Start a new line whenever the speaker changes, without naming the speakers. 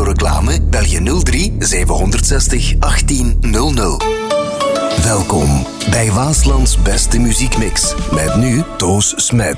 reclame bel je 03 760 1800. Welkom bij Waaslands beste muziekmix. Met nu Toos Smet.